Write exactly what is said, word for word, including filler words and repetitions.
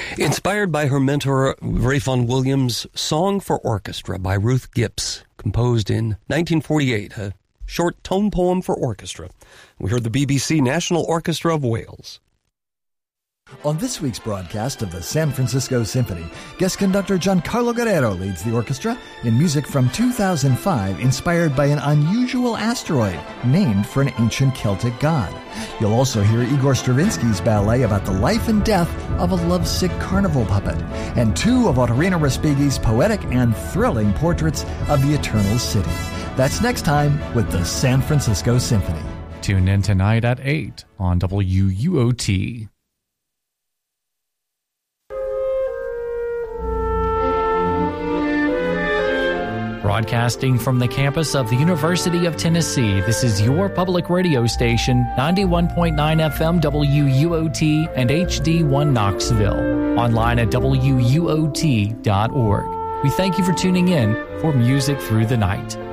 Inspired by her mentor, Rayfon Williams' Song for Orchestra by Ruth Gibbs, composed in nineteen forty-eight, a short tone poem for orchestra. We heard the B B C National Orchestra of Wales. On this week's broadcast of the San Francisco Symphony, guest conductor Giancarlo Guerrero leads the orchestra in music from two thousand five inspired by an unusual asteroid named for an ancient Celtic god. You'll also hear Igor Stravinsky's ballet about the life and death of a lovesick carnival puppet, and two of Otorino Respighi's poetic and thrilling portraits of the Eternal City. That's next time with the San Francisco Symphony. Tune in tonight at eight on W U O T. Broadcasting from the campus of the University of Tennessee, this is your public radio station, ninety-one point nine F M W U O T and H D one Knoxville. Online at W U O T dot org. We thank you for tuning in for Music Through the Night.